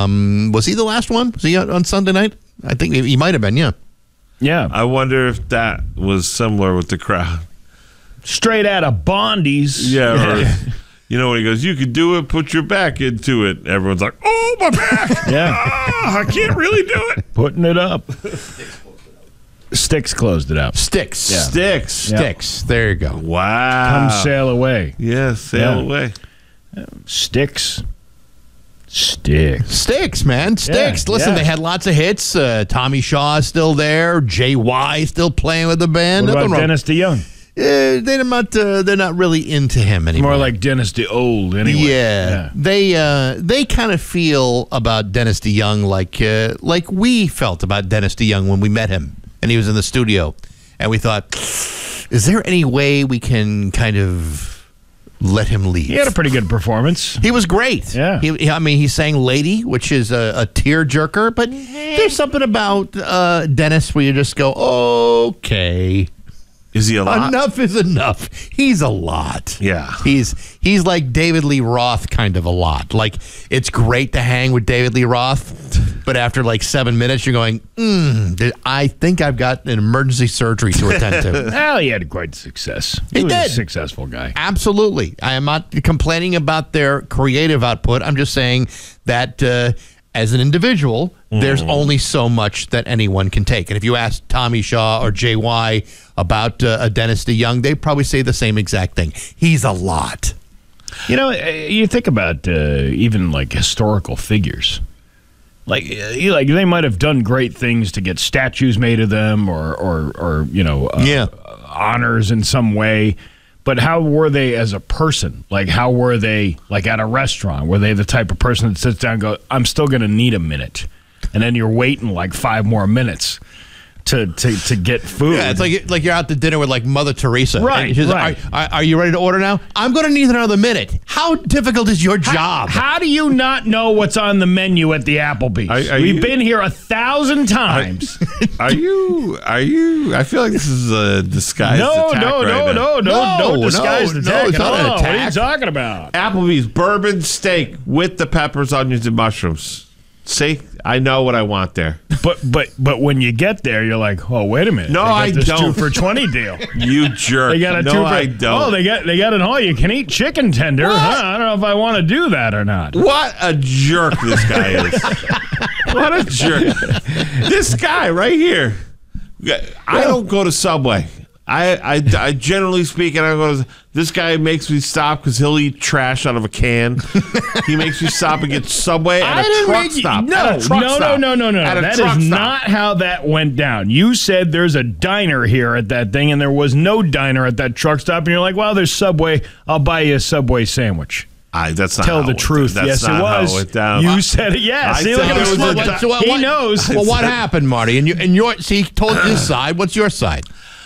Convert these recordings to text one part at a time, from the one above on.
Was he the last one? Was he on Sunday night? I think he might have been, yeah. Yeah. I wonder if that was similar with the crowd. Straight out of Bondi's. Yeah. Or, you know, when he goes, you can do it, put your back into it. Everyone's like, oh, my back. Yeah. I can't really do it. Putting it up. Styx closed it up. Sticks. Yeah. Sticks. There you go. Wow. Come sail away. Yeah, sail away. Sticks, man. Sticks. Yeah, Listen, yeah. they had lots of hits. Tommy Shaw is still there. JY still playing with the band. What Nothing about wrong. Dennis DeYoung? They're not really into him anymore. More like Dennis DeOld, anyway. Yeah. They kind of feel about Dennis DeYoung like we felt about Dennis DeYoung when we met him and he was in the studio, and we thought, is there any way we can kind of let him leave? He had a pretty good performance. He was great. Yeah. He sang Lady, which is a tearjerker, but there's something about Dennis where you just go, okay. Is he a lot? Enough is enough. He's a lot. Yeah. He's like David Lee Roth kind of a lot. Like, it's great to hang with David Lee Roth, but after like 7 minutes, you're going, I think I've got an emergency surgery to attend to. Well, he had great success. He was did. a successful guy. Absolutely. I am not complaining about their creative output. I'm just saying that as an individual, there's only so much that anyone can take. And if you ask Tommy Shaw or JY about Dennis DeYoung, they probably say the same exact thing. He's a lot. You know, you think about even like historical figures. Like they might have done great things to get statues made of them or honors in some way. But how were they as a person? Like, how were they, like, at a restaurant? Were they the type of person that sits down and goes, I'm still going to need a minute? And then you're waiting, like, 5 more minutes to get food. Yeah, it's like you're out to dinner with, like, Mother Teresa. Right, She's right. Are you ready to order now? I'm going to need another minute. How difficult is your job? How do you not know what's on the menu at the Applebee's? We've been here 1,000 times. Are you? I feel like this is a disguised attack right now. No disguised attack it's at not an all. attack. What are you talking about? Applebee's bourbon steak with the peppers, onions, and mushrooms. See, I know what I want there. But when you get there, you're like, oh, wait a minute. No, They got I this don't. 2 for $20 deal. You jerk. They got a 2 no, for. I don't. Oh, they got an all-you-can-eat chicken tender. Huh? I don't know if I want to do that or not. What a jerk this guy is. What a jerk. This guy right here. I don't go to Subway. I generally speaking, I go to this guy makes me stop because he'll eat trash out of a can. He makes me stop and get Subway at a truck stop. No. At a truck stop. That is not how that went down. You said there's a diner here at that thing, and there was no diner at that truck stop, and you're like, well, there's Subway. I'll buy you a Subway sandwich. That's not Tell how the it truth. Went. That's Yes, not it was. How it went down. You said it. Yes. I See, look said at it him. was a He knows. Well, what happened, Marty? And your see, he told his side. What's your side?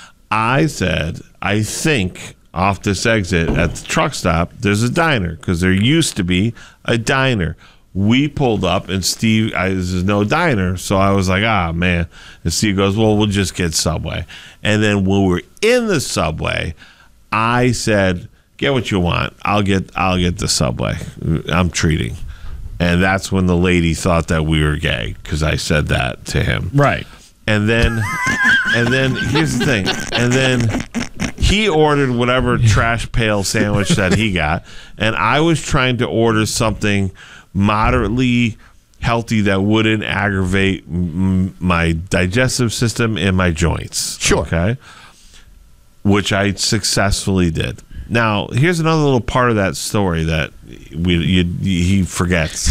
I said, I think off this exit at the truck stop, there's a diner because there used to be a diner. We pulled up and Steve, there's no diner. So I was like, man. And Steve goes, well, we'll just get Subway. And then when we're in the Subway, I said, get what you want. I'll get the Subway. I'm treating. And that's when the lady thought that we were gay because I said that to him. Right. And then here's the thing. And then he ordered whatever trash pail sandwich that he got, and I was trying to order something moderately healthy that wouldn't aggravate my digestive system and my joints. Sure. Okay. Which I successfully did. Now, here's another little part of that story that he forgets.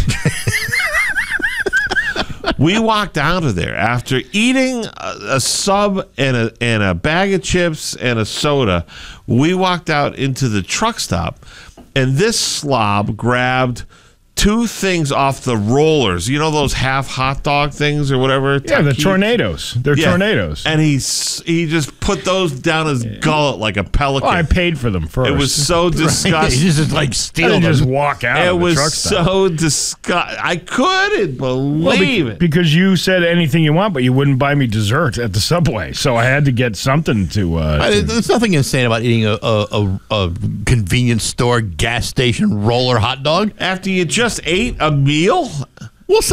We walked out of there after eating a sub and a bag of chips and a soda. We walked out into the truck stop, and this slob grabbed 2 things off the rollers. You know those half hot dog things or whatever? Yeah, the tornadoes. They're tornadoes. And he just put those down his gullet like a pelican. Oh, I paid for them first. It was so disgusting. He just like I steal didn't them. just walk out It of the was truck stop. so disgusting. I couldn't believe it. Because you said anything you want, but you wouldn't buy me dessert at the Subway. So I had to get something to... There's nothing insane about eating a convenience store, gas station roller hot dog. After you just ate a meal? Well,